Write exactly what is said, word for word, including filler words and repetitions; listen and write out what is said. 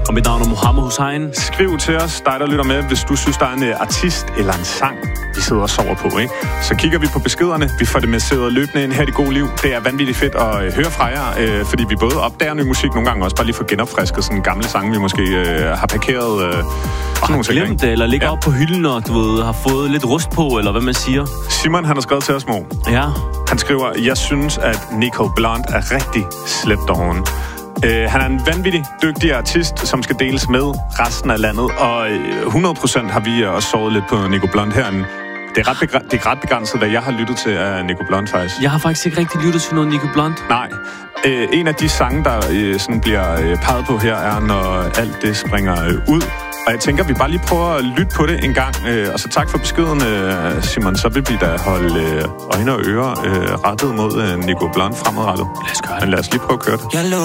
Og mit navn er Mohammed Hussein. Skriv til os, dig der lytter med, hvis du synes, der er en artist eller en sang, vi sidder og sover på, ikke? Så kigger vi på beskederne, vi får det med sidder løbende ind her i Det Gode Liv. Det er vanvittigt fedt at øh, høre fra jer, øh, fordi vi både opdager ny musik nogle gange, også bare lige får genopfrisket sådan gamle sange, vi måske øh, har parkeret. Øh, og har glemt det, eller ligger ja. op på hylden, og du ved, har fået lidt rust på, eller hvad man siger. Simon, han har skrevet til os, Mo. Ja. Han skriver, jeg synes, at Nico Blonde er rigtig slæbt over. Uh, han er en vanvittig dygtig artist, som skal deles med resten af landet, og uh, hundrede procent har vi også sovet lidt på Nico Blonde herinde. Det er ret, begr- det er ret begrænset, hvad jeg har lyttet til af Nico Blonde, faktisk. Jeg har faktisk ikke rigtig lyttet til noget Nico Blonde. Nej. Uh, en af de sange, der uh, sådan bliver uh, peget på her, er, når alt det springer uh, ud. Og jeg tænker, vi bare lige prøver at lytte på det en gang. Uh, og så tak for beskeden, uh, Simon. Så vil vi da holde uh, øjne og ører uh, rettet mod uh, Nico Blonde fremadrettet. Lad os gøre det. Men lad os lige prøve at køre det.